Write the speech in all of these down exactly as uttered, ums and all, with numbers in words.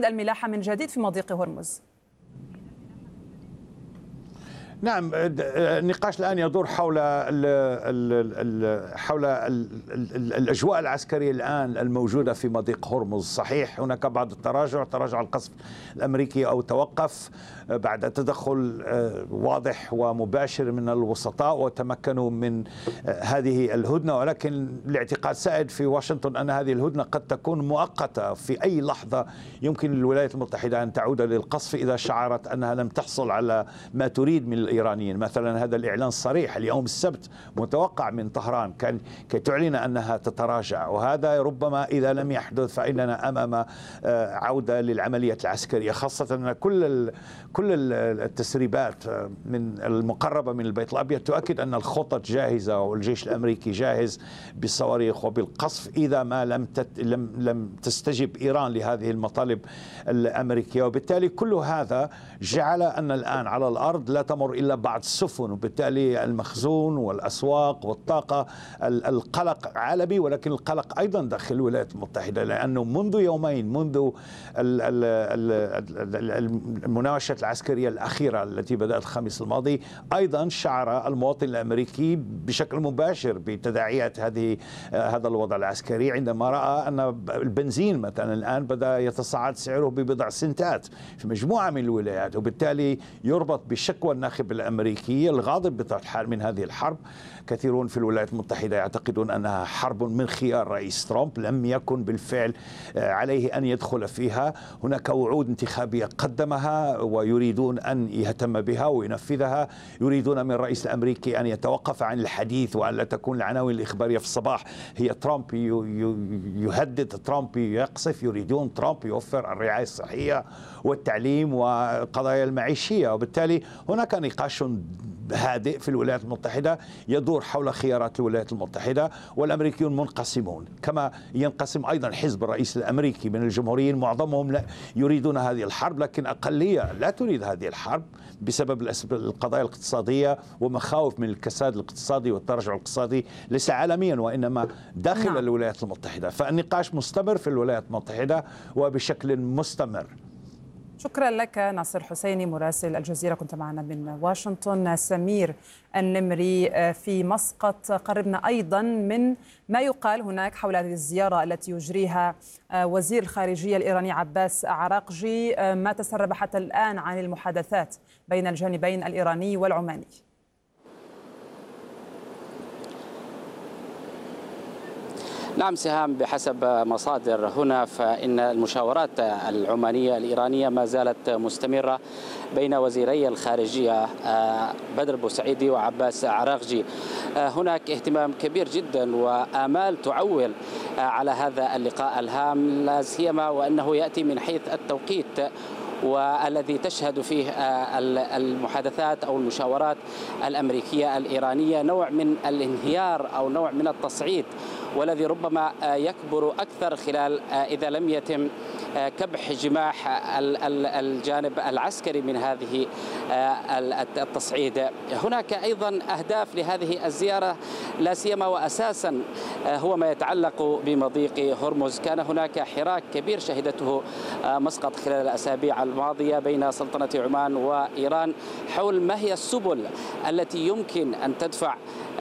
بدء الملاحة من جديد في مضيق هرمز؟ نعم، النقاش الآن يدور حول ال ال حول ال الأجواء العسكرية الآن الموجودة في مضيق هرمز. صحيح هناك بعض التراجع، تراجع القصف الأمريكي أو توقف بعد تدخل واضح ومباشر من الوسطاء وتمكنوا من هذه الهدنة، ولكن الاعتقاد سائد في واشنطن أن هذه الهدنة قد تكون مؤقتة. في أي لحظة يمكن للولايات المتحدة أن تعود للقصف إذا شعرت أنها لم تحصل على ما تريد من الإيرانيين. مثلا هذا الإعلان الصريح اليوم السبت متوقع من طهران كان كي تعلن أنها تتراجع، وهذا ربما إذا لم يحدث فإننا أمام عودة للعملية العسكرية، خاصة أن كل كل التسريبات من المقربة من البيت الأبيض تؤكد أن الخطط جاهزة والجيش الأمريكي جاهز بالصواريخ وبالقصف إذا ما لم تت لم لم تستجب إيران لهذه المطالب الأمريكية. وبالتالي كل هذا جعل أن الآن على الأرض لا تمر إلا بعض السفن، وبالتالي المخزون والأسواق والطاقة القلق عالمي، ولكن القلق أيضا داخل الولايات المتحدة، لأنه منذ يومين منذ المناوشة العسكرية الأخيرة التي بدأت الخميس الماضي أيضا شعر المواطن الأمريكي بشكل مباشر بتداعيات هذه هذا الوضع العسكري، عندما رأى أن البنزين مثلا الآن بدأ يتصاعد سعره ببضع سنتات في مجموعة من الولايات، وبالتالي يربط بشكوى الناخب الأمريكي الغاضب بطبيعة الحال من هذه الحرب. كثيرون في الولايات المتحدة يعتقدون أنها حرب من خيار رئيس ترامب لم يكن بالفعل عليه أن يدخل فيها. هناك وعود انتخابية قدمها ويريدون أن يهتم بها وينفذها، يريدون من الرئيس الأمريكي أن يتوقف عن الحديث وأن لا تكون العناوين الإخبارية في الصباح هي ترامب يهدد، ترامب يقصف، يريدون ترامب يوفر الرعاية الصحية والتعليم وقضايا المعيشية. وبالتالي هناك نقاش هادئ في الولايات المتحدة يدور حول خيارات الولايات المتحدة، والأمريكيون منقسمون كما ينقسم أيضا حزب الرئيس الأمريكي من الجمهوريين، معظمهم لا يريدون هذه الحرب، لكن أقلية لا تريد هذه الحرب بسبب القضايا الاقتصادية ومخاوف من الكساد الاقتصادي والتراجع الاقتصادي ليس عالميا وإنما داخل نعم. الولايات المتحدة. فالنقاش مستمر في الولايات المتحدة وبشكل مستمر. شكرا لك ناصر حسيني مراسل الجزيرة، كنت معنا من واشنطن. سمير النمري في مسقط، قربنا أيضا من ما يقال هناك حول هذه الزيارة التي يجريها وزير الخارجية الإيراني عباس عراقجي، ما تسرب حتى الآن عن المحادثات بين الجانبين الإيراني والعماني. نعم سهام، بحسب مصادر هنا فإن المشاورات العمانية الإيرانية ما زالت مستمرة بين وزيري الخارجية بدر بوسعيدي وعباس عراقجي. هناك اهتمام كبير جدا وآمال تعول على هذا اللقاء الهام، لا سيما وأنه يأتي من حيث التوقيت والذي تشهد فيه المحادثات أو المشاورات الأمريكية الإيرانية نوع من الانهيار أو نوع من التصعيد، والذي ربما يكبر أكثر خلال إذا لم يتم كبح جماح الجانب العسكري من هذه التصعيد. هناك أيضا أهداف لهذه الزيارة لا سيما وأساسا هو ما يتعلق بمضيق هرمز. كان هناك حراك كبير شهدته مسقط خلال الأسابيع الماضية بين سلطنة عمان وإيران حول ما هي السبل التي يمكن أن تدفع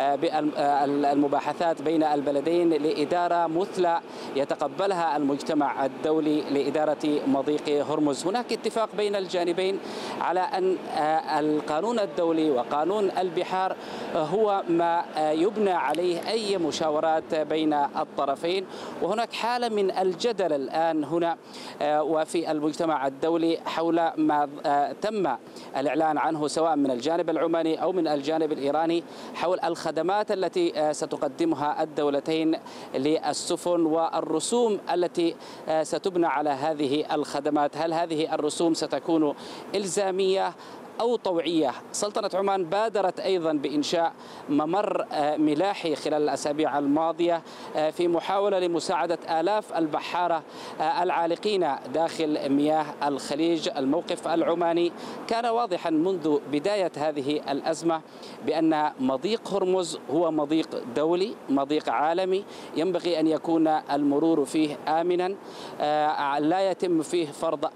بالمباحثات بين البلدين لإدارة مثلى يتقبلها المجتمع الدولي لإدارة مضيق هرمز. هناك اتفاق بين الجانبين على أن القانون الدولي وقانون البحار هو ما يبنى عليه أي مشاورات بين الطرفين، وهناك حالة من الجدل الآن هنا وفي المجتمع الدولي حول ما تم الإعلان عنه سواء من الجانب العماني أو من الجانب الإيراني حول الخدمات التي ستقدمها الدولتين للسفن والرسوم التي ستبنى على هذه الخدمات. هل هذه الرسوم ستكون إلزامية أو طوعية؟ سلطنة عمان بادرت أيضا بإنشاء ممر ملاحي خلال الأسابيع الماضية في محاولة لمساعدة آلاف البحارة العالقين داخل مياه الخليج. الموقف العماني كان واضحا منذ بداية هذه الأزمة بأن مضيق هرمز هو مضيق دولي، مضيق عالمي، ينبغي أن يكون المرور فيه آمنا، لا يتم فيه فرض